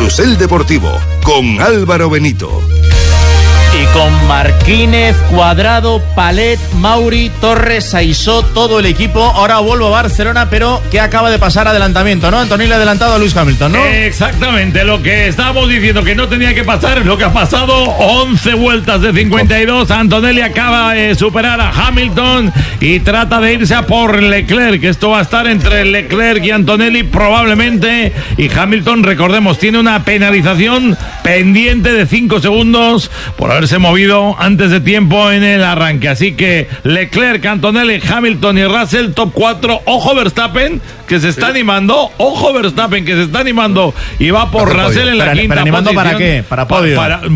Carrusel Deportivo con Álvaro Benito. Y con Marquínez, Cuadrado, Palet, Mauri, Torres, Aisó, todo el equipo. Ahora vuelvo a Barcelona, pero que acaba de pasar adelantamiento, ¿no? Antonelli ha adelantado a Lewis Hamilton, ¿no? Exactamente, lo que estábamos diciendo que no tenía que pasar es lo que ha pasado. 11 vueltas de 52. Antonelli acaba de superar a Hamilton y trata de irse a por Leclerc, que esto va a estar entre Leclerc y Antonelli probablemente. Y Hamilton, recordemos, tiene una penalización pendiente de 5 segundos por haberse movido antes de tiempo en el arranque. Así que Leclerc, Antonelli, Hamilton y Russell, top 4. Ojo Verstappen, que se está animando. Ojo Verstappen, que se está animando y va por Russell en la quinta ¿Pero animando posición. para qué? ¿Para podio?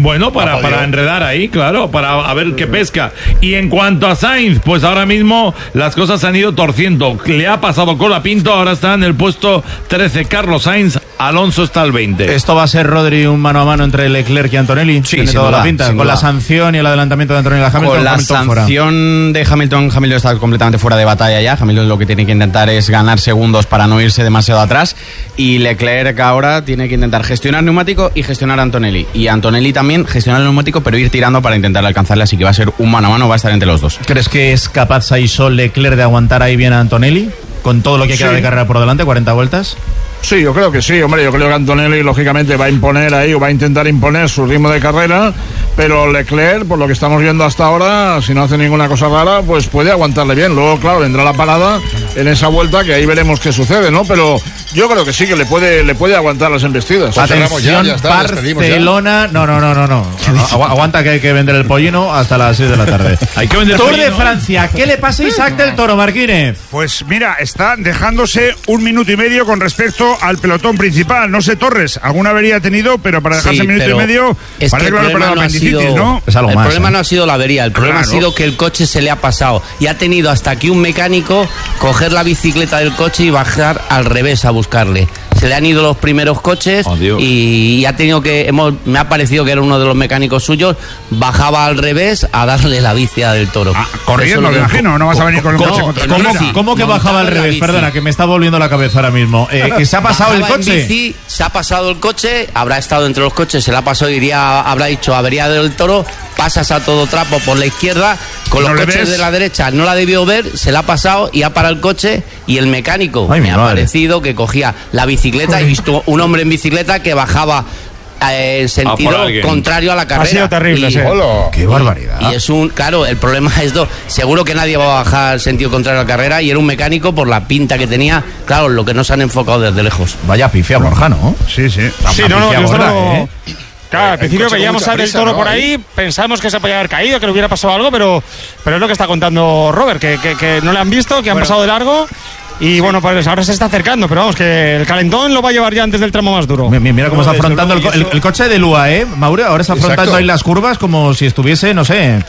Para enredar ahí, claro, para a ver qué pesca. Y en cuanto a Sainz, pues ahora mismo las cosas se han ido torciendo. Le ha pasado Colapinto, ahora está en el puesto 13 Carlos Sainz, Alonso está al 20. ¿Esto va a ser, Rodri, un mano a mano entre Leclerc y Antonelli? Sí, tiene toda la pinta. Con la sanción y el adelantamiento de Antonelli a Hamilton. Con la sanción de Hamilton está completamente fuera de batalla ya. Hamilton lo que tiene que intentar es ganar segundos para no irse demasiado atrás. Y Leclerc ahora tiene que intentar gestionar neumático y gestionar a Antonelli. Y Antonelli también gestionar el neumático, pero ir tirando para intentar alcanzarle. Así que va a ser un mano a mano, va a estar entre los dos. ¿Crees que es capaz Aisó Leclerc de aguantar ahí bien a Antonelli? Con todo lo que queda de carrera por delante, 40 vueltas. Sí, yo creo que sí, hombre, yo creo que Antonelli lógicamente va a imponer ahí, o va a intentar imponer su ritmo de carrera, pero Leclerc, por lo que estamos viendo hasta ahora, si no hace ninguna cosa rara, pues puede aguantarle bien. Luego, claro, vendrá la parada en esa vuelta, que ahí veremos qué sucede, ¿no? Pero yo creo que sí, que le puede aguantar las embestidas. Atención, ya está, Barcelona, no. Aguanta que hay que vender el pollino hasta las 6 de la tarde. Hay que vender Tour de Francia, ¿qué le pasa a Isaac del Toro, Marquínez? Pues mira, está dejándose 1 minuto y medio con respecto al pelotón principal. No sé, Torres, alguna avería ha tenido, pero para dejarse 1 minuto y medio parece que lo ha apendicitis, ¿no? Es algo el más, problema no ha sido la avería, el problema ha sido que el coche se le ha pasado y ha tenido hasta aquí un mecánico coger la bicicleta del coche y bajar al revés a buscarle. Se le han ido los primeros coches y ha tenido que, me ha parecido que era uno de los mecánicos suyos, bajaba al revés a darle la bici a del Toro. Corriendo, me imagino, no vas a venir con el coche contra ¿Cómo que bajaba al revés? Perdona, que me está volviendo la cabeza ahora mismo. Que se ha pasado el coche. Bici, se ha pasado el coche, habrá estado entre los coches, se le ha pasado, habrá dicho avería del Toro, pasas a todo trapo por la izquierda, con los coches de la derecha no la debió ver, se la ha pasado y ha parado el coche y el mecánico me ha parecido que cogía la bicicleta y visto un hombre en bicicleta que bajaba en sentido contrario a la carrera. Ha sido terrible, ¡Qué barbaridad! Y es claro, el problema es seguro que nadie va a bajar sentido contrario a la carrera y era un mecánico por la pinta que tenía, claro, lo que no se han enfocado desde lejos. Vaya pifia, Borja, ¿no? Sí. Sí, no, claro, al principio veíamos a Del Toro por ahí, pensamos que se podía haber caído, que le hubiera pasado algo, pero es lo que está contando Robert, que no le han visto, que han pasado de largo. Y bueno, pues ahora se está acercando, pero vamos, que el calentón lo va a llevar ya antes del tramo más duro. Mira cómo está afrontando el coche de Lua, Mauro, ahora está afrontando ahí las curvas como si estuviese, no sé,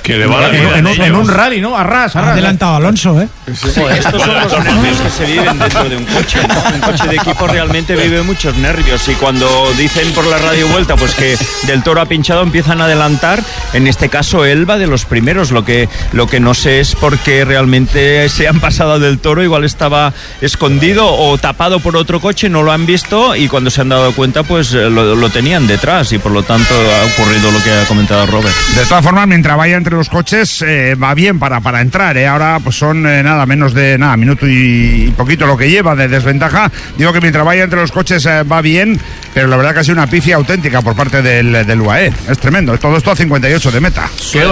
en un rally, ¿no? Arras. Ha adelantado a Alonso, Estos son los nervios que se viven dentro de un coche. Un coche de equipo realmente vive muchos nervios y cuando dicen por la radio vuelta pues que Del Toro ha pinchado, empiezan a adelantar. En este caso él va de los primeros. Lo que no sé es por qué realmente se han pasado a Del Toro. Igual estaba escondido o tapado por otro coche, no lo han visto y cuando se han dado cuenta pues lo tenían detrás y por lo tanto ha ocurrido lo que ha comentado Robert. De todas formas, mientras vaya entre los coches va bien para entrar, ahora pues son menos de minuto y poquito lo que lleva de desventaja. Digo que mientras vaya entre los coches va bien, pero la verdad que ha sido una pifia auténtica por parte del UAE. Es tremendo, todo esto a 58 de meta.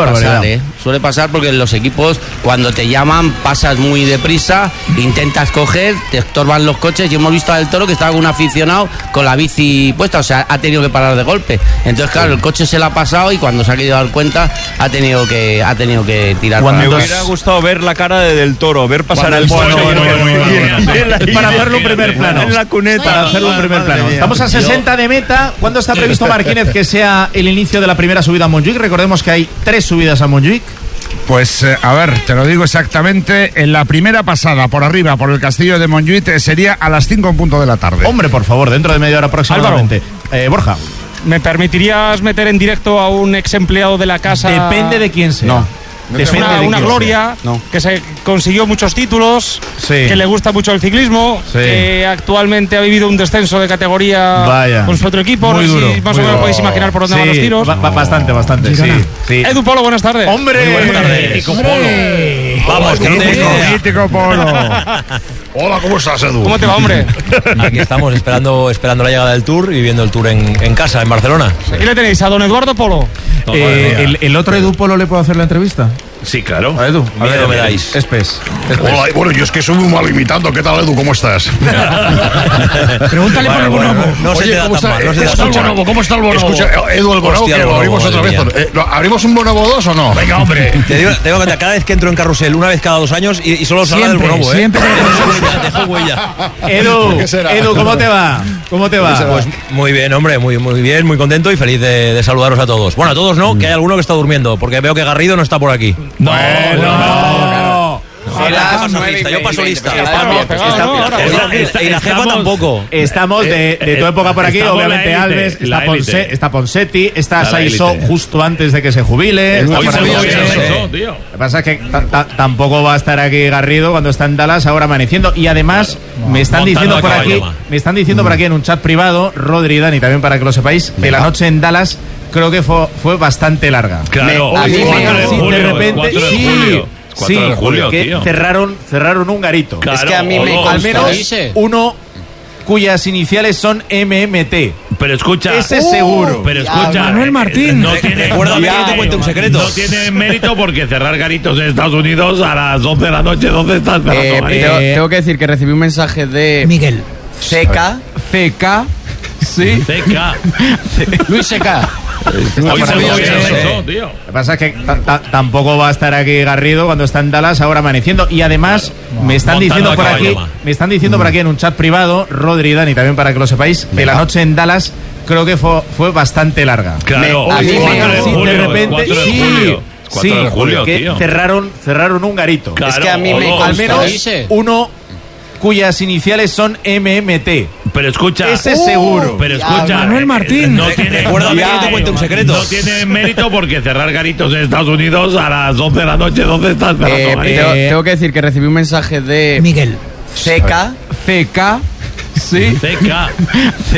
Suele pasar porque los equipos cuando te llaman pasas muy deprisa, intentas coger, te estorban los coches y hemos visto a Del Toro que estaba con un aficionado con la bici puesta, o sea, ha tenido que parar de golpe. Entonces, claro, el coche se le ha pasado y cuando se ha querido dar cuenta ha tenido que tirar. Me hubiera gustado ver la cara de Del Toro, ver pasar el coche para hacerlo un primer plano. En la cuneta. Para hacerlo un primer plano. Estamos a 60 de meta. ¿Cuándo está previsto, Marquínez, que sea el inicio de la primera subida a Montjuic? Recordemos que hay 3 subidas a Montjuic. Pues a ver, te lo digo exactamente. En la primera pasada por arriba, por el castillo de Montjuic, sería a las 5 en punto de la tarde. Hombre, por favor, dentro de media hora aproximadamente. Borja, ¿me permitirías meter en directo a un ex empleado de la casa? Depende de quién sea. No. una gloria, que se consiguió muchos títulos, que le gusta mucho el ciclismo, que actualmente ha vivido un descenso de categoría con su otro equipo. Muy duro, más o menos podéis imaginar por dónde van los tiros. Bastante, sí. Edu Polo, buenas tardes. ¡Hombre! Buenas tardes. Mítico Polo. Vamos, mítico Polo. Hola, ¿cómo estás, Edu? ¿Cómo te va, hombre? Aquí estamos esperando la llegada del Tour y viendo el Tour en casa, en Barcelona. Aquí le tenéis a don Eduardo Polo. ¿El otro Edu Polo le puedo hacer la entrevista? Sí, claro. A Edu, A ver, me dais. Espes. Hola, bueno, yo es que soy muy mal imitando. ¿Qué tal, Edu? ¿Cómo estás? Pregúntale por el bonobo. No se te da tan mal. ¿Cómo está el bonobo? Escucha, Edu, el bonobo, Hostia, que el lo bonobo, abrimos otra madre vez. ¿Abrimos un bonobo 2 o no? Venga, hombre. Te digo que cada vez que entro en carrusel, una vez cada 2 años, y solo se habla del bonobo, siempre. Dejo huella. Edu, ¿cómo te va? Pues muy bien, hombre, muy bien, muy contento y feliz de saludaros a todos. Bueno, a todos no, que hay alguno que está durmiendo, porque veo que Garrido no está por aquí. Yo paso lista. Y la jefa tampoco. Estamos de tu época por aquí, obviamente Alves, está Ponseti, está Saisó justo antes de que se jubile. Lo que pasa es que tampoco va a estar aquí Garrido cuando está en Dallas ahora amaneciendo. Y además me están diciendo por aquí en un chat privado, Rodri y Dani, también para que lo sepáis, que la noche en Dallas creo que fue bastante larga. Claro, de repente, sí, que tío. cerraron un garito. Claro, es que a mí me consta, al menos uno cuyas iniciales son MMT. Pero escucha, ese seguro. Pero escucha, Manuel Martín. No tiene, Recuérdame que te cuente un secreto. No tiene mérito porque cerrar garitos en Estados Unidos a las 12 de la noche, ¿dónde estás cerrando garitos? Tengo que decir que recibí un mensaje de Miguel CK. Sí. Luis CK. Hoy se lo eso, tío. Lo que pasa es que tampoco va a estar aquí Garrido cuando está en Dallas ahora amaneciendo. Y además me están diciendo por aquí en un chat privado, Rodri y Dani, también para que lo sepáis, que la noche en Dallas creo que fue bastante larga. Claro, de repente que tío. cerraron un garito. Claro, es que a mí me consta, al menos uno cuyas iniciales son MMT. Pero escucha, ese seguro. Pero escucha, Manuel Martín. No tiene, Recuérdame que te cuente un secreto. No tiene mérito porque cerrar garitos en Estados Unidos a las 12 de la noche, ¿dónde estás cerrando garitos? Tengo que decir que recibí un mensaje de Miguel CK. Sí. CK.